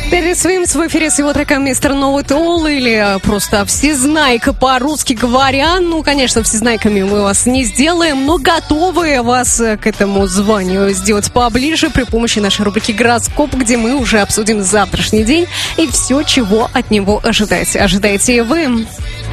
Перед своим в эфире с его треком «Мистер Know It All» или просто «Всезнайка» по-русски говоря. Ну, конечно, всезнайками мы вас не сделаем, но готовы вас к этому званию сделать поближе при помощи нашей рубрики «Гороскоп», где мы уже обсудим завтрашний день и все, чего от него ожидать. Ожидаете и вы.